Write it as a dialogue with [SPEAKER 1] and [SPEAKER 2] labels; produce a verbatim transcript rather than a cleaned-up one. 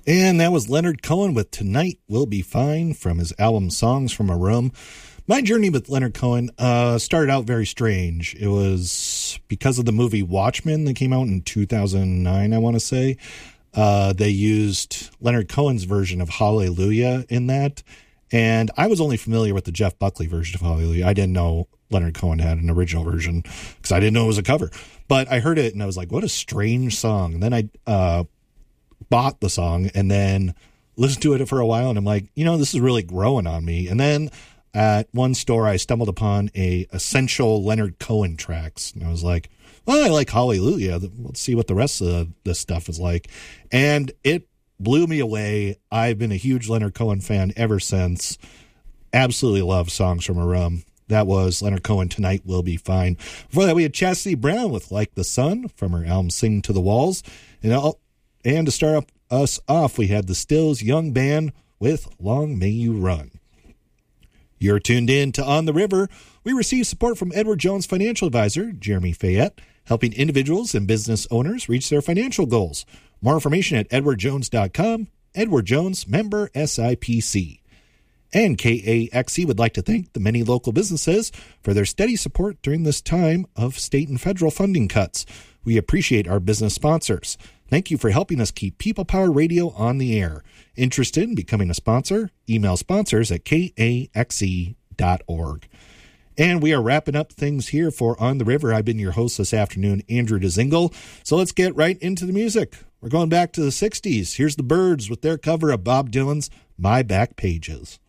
[SPEAKER 1] And that was Leonard Cohen with Tonight Will Be Fine from his album Songs from a Room. My journey with Leonard Cohen uh, started out very strange. It was because of the movie Watchmen that came out in two thousand nine, I want to say. Uh, they used Leonard Cohen's version of Hallelujah in that. And I was only familiar with the Jeff Buckley version of Hallelujah. I didn't know Leonard Cohen had an original version because I didn't know it was a cover. But I heard it and I was like, what a strange song. And then I uh, bought the song and then listened to it for a while. And I'm like, you know, this is really growing on me. And then at one store, I stumbled upon a essential Leonard Cohen tracks. And I was like, well, I like Hallelujah. Let's see what the rest of this stuff is like. And it blew me away. I've been a huge Leonard Cohen fan ever since. Absolutely love Songs from a Room. That was Leonard Cohen, Tonight Will Be Fine. Before that, we had Chastity Brown with Like the Sun from her album Sing to the Walls. And, I'll, and to start up, us off, we had the Stills Young Band with Long May You Run. You're tuned in to On the River. We receive support from Edward Jones Financial Advisor, Jeremy Fayette, helping individuals and business owners reach their financial goals. More information at edward jones dot com. Edward Jones, member S I P C. And K A X E would like to thank the many local businesses for their steady support during this time of state and federal funding cuts. We appreciate our business sponsors. Thank you for helping us keep People Power Radio on the air. Interested in becoming a sponsor? Email sponsors at k a x e dot org. And we are wrapping up things here for On the River. I've been your host this afternoon, Andrew DeZingle. So let's get right into the music. We're going back to the sixties. Here's the Byrds with their cover of Bob Dylan's My Back Pages.